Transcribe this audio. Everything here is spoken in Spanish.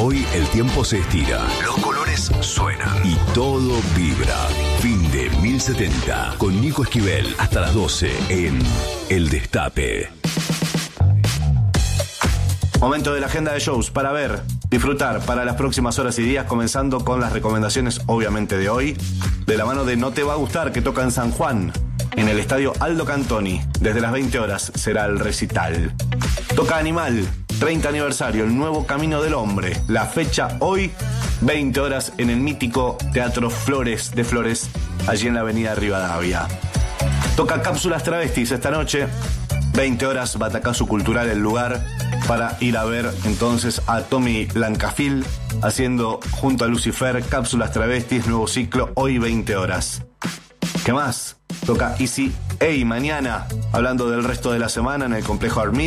Hoy el tiempo se estira, los colores suenan y todo vibra. Fin de 1070 con Nico Esquivel hasta las 12 en El Destape. Momento de la agenda de shows para ver, disfrutar para las próximas horas y días, comenzando con las recomendaciones, obviamente, de hoy, de la mano de No Te Va a Gustar, que toca en San Juan, en el estadio Aldo Cantoni. Desde las 20 horas será el recital. Toca Animal, 30 aniversario, el nuevo camino del hombre. La fecha hoy, 20 horas, en el mítico Teatro Flores de Flores, allí en la avenida Rivadavia. Toca Cápsulas Travestis esta noche, 20 horas, Batacazo Cultural, el lugar para ir a ver entonces a Tommy Lancafil haciendo junto a Lucifer Cápsulas Travestis, nuevo ciclo, hoy 20 horas. ¿Qué más? Toca Easy A mañana, hablando del resto de la semana en el Complejo Armida.